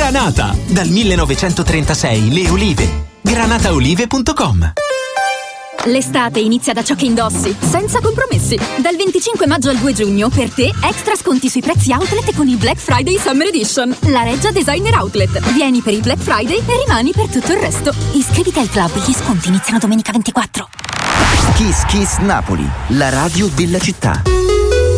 Granata. Dal 1936 le olive. Granataolive.com. L'estate inizia da ciò che indossi, senza compromessi. Dal 25 maggio al 2 giugno, per te, extra sconti sui prezzi outlet con il Black Friday Summer Edition. La Reggia Designer Outlet. Vieni per il Black Friday e rimani per tutto il resto. Iscriviti al club, gli sconti iniziano domenica 24. Kiss Kiss Napoli, la radio della città.